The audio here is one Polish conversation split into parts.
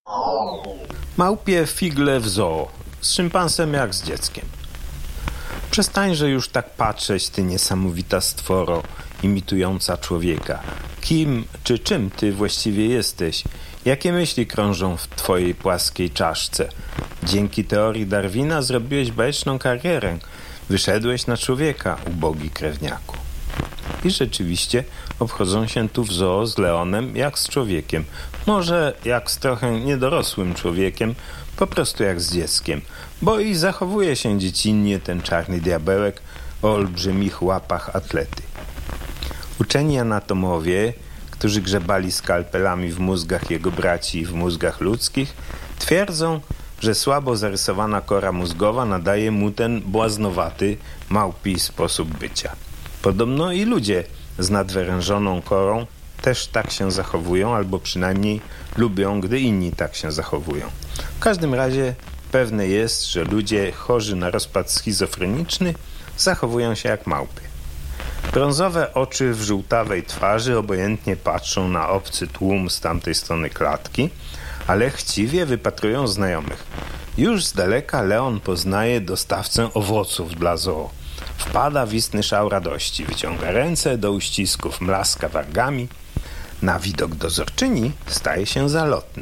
Małpie figle w zoo, z szympansem jak z dzieckiem. Przestańże już tak patrzeć, ty niesamowita stworo, imitująca człowieka. Kim czy czym ty właściwie jesteś? Jakie myśli krążą w twojej płaskiej czaszce? Dzięki teorii Darwina zrobiłeś bajeczną karierę. Wyszedłeś na człowieka, ubogi krewniaku. I rzeczywiście obchodzą się tu w zoo z Leonem jak z człowiekiem. Może jak z trochę niedorosłym człowiekiem, po prostu jak z dzieckiem. Bo i zachowuje się dziecinnie ten czarny diabełek o olbrzymich łapach atlety. Uczeni anatomowie, którzy grzebali skalpelami w mózgach jego braci i w mózgach ludzkich, twierdzą, że słabo zarysowana kora mózgowa nadaje mu ten błaznowaty, małpi sposób bycia. Podobno i ludzie z nadwyrężoną korą też tak się zachowują, albo przynajmniej lubią, gdy inni tak się zachowują. W każdym razie pewne jest, że ludzie chorzy na rozpad schizofreniczny zachowują się jak małpy. Brązowe oczy w żółtawej twarzy obojętnie patrzą na obcy tłum z tamtej strony klatki, ale chciwie wypatrują znajomych. Już z daleka Leon poznaje dostawcę owoców dla zoo. Wpada w istny szał radości, wyciąga ręce do uścisków, mlaska wargami. Na widok dozorczyni staje się zalotny.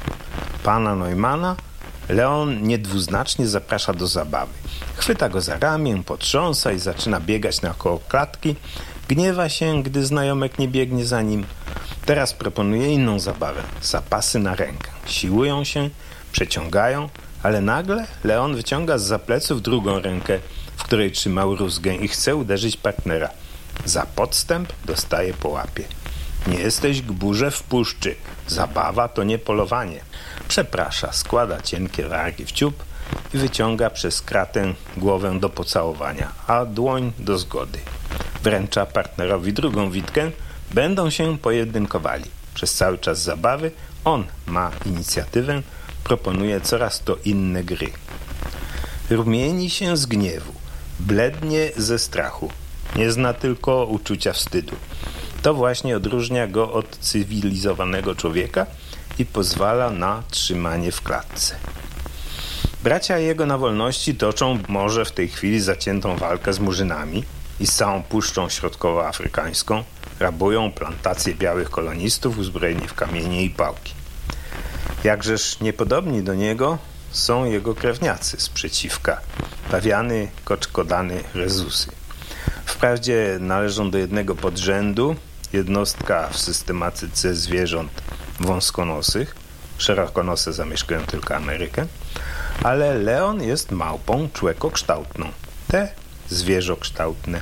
Pana Neumana Leon niedwuznacznie zaprasza do zabawy. Chwyta go za ramię, potrząsa i zaczyna biegać naokoło klatki. Gniewa się, gdy znajomek nie biegnie za nim. Teraz proponuje inną zabawę. Zapasy na rękę. Siłują się, przeciągają, ale nagle Leon wyciąga zza pleców drugą rękę, w której trzymał rózgę i chce uderzyć partnera. Za podstęp dostaje po łapie. Nie jesteś gburze w puszczy. Zabawa to nie polowanie. Przeprasza, składa cienkie wargi w ciup i wyciąga przez kratę głowę do pocałowania, a dłoń do zgody. Wręcza partnerowi drugą witkę. Będą się pojedynkowali. Przez cały czas zabawy on ma inicjatywę, proponuje coraz to inne gry. Rumieni się z gniewu, blednie ze strachu. Nie zna tylko uczucia wstydu. To właśnie odróżnia go od cywilizowanego człowieka i pozwala na trzymanie w klatce. Bracia jego na wolności toczą może w tej chwili zaciętą walkę z murzynami i z całą puszczą środkowoafrykańską rabują plantacje białych kolonistów uzbrojeni w kamienie i pałki. Jakżeż niepodobni do niego są jego krewniacy z przeciwka, pawiany, koczkodany, rezusy. Wprawdzie należą do jednego podrzędu, jednostka w systematyce zwierząt wąskonosych, szerokonose zamieszkują tylko Amerykę, ale Leon jest małpą człekokształtną, te zwierzokształtne.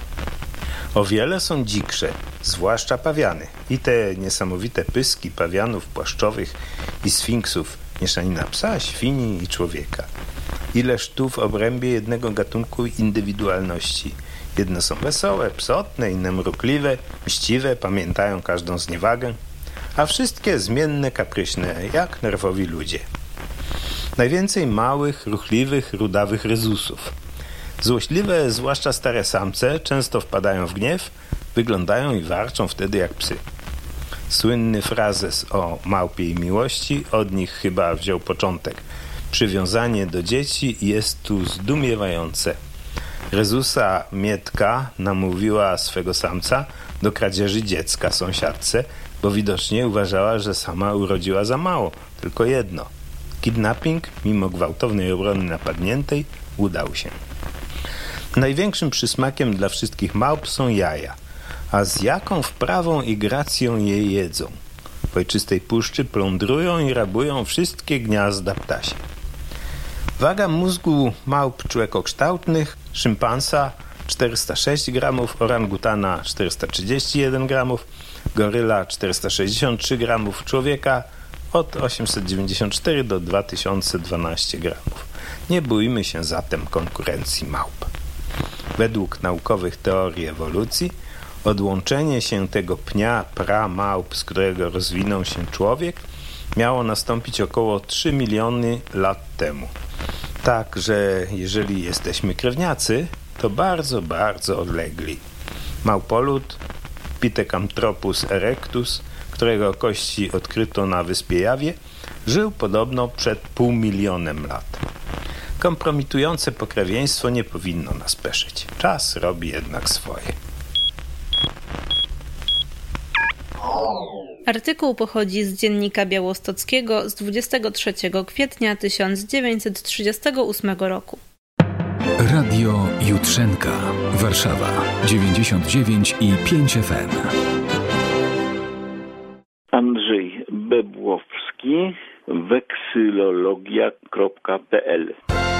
O wiele są dziksze, zwłaszcza pawiany i te niesamowite pyski pawianów płaszczowych i sfinksów, mieszanina psa, świni i człowieka. Ileż tu w obrębie jednego gatunku indywidualności. Jedne są wesołe, psotne, inne mrukliwe, mściwe, pamiętają każdą zniewagę, a wszystkie zmienne, kapryśne, jak nerwowi ludzie. Najwięcej małych, ruchliwych, rudawych rezusów. Złośliwe, zwłaszcza stare samce, często wpadają w gniew, wyglądają i warczą wtedy jak psy. Słynny frazes o małpiej miłości od nich chyba wziął początek. Przywiązanie do dzieci jest tu zdumiewające. Rezusa Mietka namówiła swego samca do kradzieży dziecka sąsiadce, bo widocznie uważała, że sama urodziła za mało, tylko jedno. Kidnapping, mimo gwałtownej obrony napadniętej, udał się. Największym przysmakiem dla wszystkich małp są jaja, a z jaką wprawą i gracją je jedzą. W ojczystej puszczy plądrują i rabują wszystkie gniazda ptasie. Waga mózgu małp człekokształtnych, szympansa 406 gramów, orangutana 431 gramów, goryla 463 gramów, człowieka od 894 do 2012 gramów. Nie bójmy się zatem konkurencji małp. Według naukowych teorii ewolucji odłączenie się tego pnia pramałp, z którego rozwinął się człowiek, miało nastąpić około 3 miliony lat temu. Tak, że jeżeli jesteśmy krewniacy, to bardzo, bardzo odlegli. Małpolud, Pithecanthropus erectus, którego kości odkryto na wyspie Jawie, żył podobno przed 500 000 lat. Kompromitujące pokrewieństwo nie powinno nas peszyć. Czas robi jednak swoje. Artykuł pochodzi z Dziennika Białostockiego z 23 kwietnia 1938 roku. Radio Jutrzenka, Warszawa 99,5 FM. Andrzej Bebłowski, weksylologia.pl.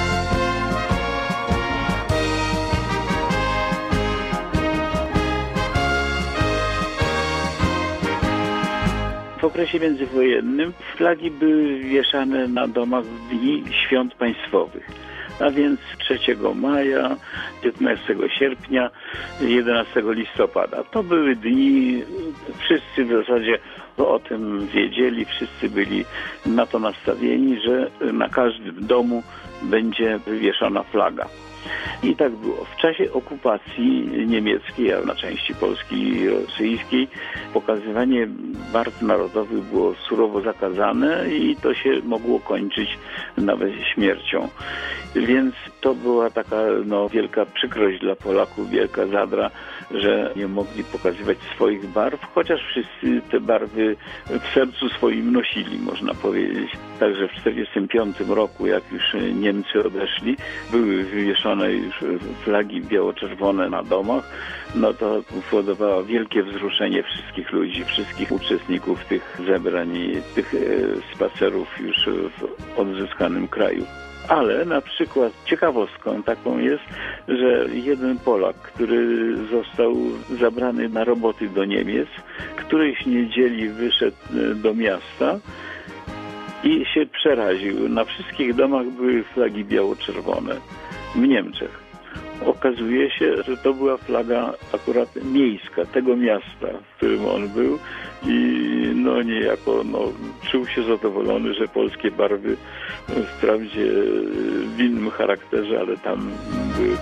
W okresie międzywojennym flagi były wieszane na domach w dni świąt państwowych, a więc 3 maja, 15 sierpnia, 11 listopada. To były dni, wszyscy w zasadzie o tym wiedzieli, wszyscy byli na to nastawieni, że na każdym domu będzie wywieszona flaga. I tak było. W czasie okupacji niemieckiej, a na części polskiej i rosyjskiej, pokazywanie barw narodowych było surowo zakazane i to się mogło kończyć nawet śmiercią. Więc to była taka wielka przykrość dla Polaków, wielka zadra, że nie mogli pokazywać swoich barw, chociaż wszyscy te barwy w sercu swoim nosili, można powiedzieć. Także w 1945 roku, jak już Niemcy odeszli, były wywieszone już flagi biało-czerwone na domach, to powodowało wielkie wzruszenie wszystkich ludzi, wszystkich uczestników tych zebrań i tych spacerów już w odzyskanym kraju. Ale na przykład ciekawostką taką jest, że jeden Polak, który został zabrany na roboty do Niemiec, którejś niedzieli wyszedł do miasta i się przeraził. Na wszystkich domach były flagi biało-czerwone w Niemczech. Okazuje się, że to była flaga akurat miejska, tego miasta, w którym on był i niejako czuł się zadowolony, że polskie barwy wprawdzie w innym charakterze, ale tam były